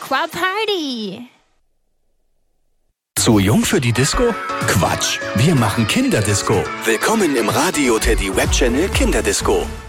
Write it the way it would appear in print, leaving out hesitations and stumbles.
Aquaparty. Zu jung für die Disco? Quatsch, wir machen Kinderdisco. Willkommen im Radio Teddy Web Channel Kinderdisco.